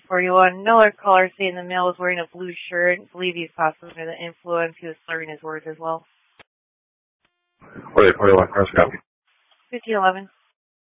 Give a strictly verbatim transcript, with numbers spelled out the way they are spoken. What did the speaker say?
forty-one. Another caller saying the male was wearing a blue shirt. I believe he's possibly under the influence. He was slurring his words as well. forty-one, cross copy. fifteen eleven.